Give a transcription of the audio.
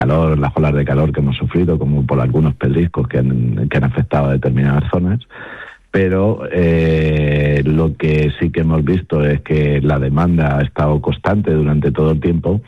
calor, las olas de calor que hemos sufrido, como por algunos pedriscos que han afectado a determinadas zonas. Pero lo que sí que hemos visto es que la demanda ha estado constante durante todo el tiempo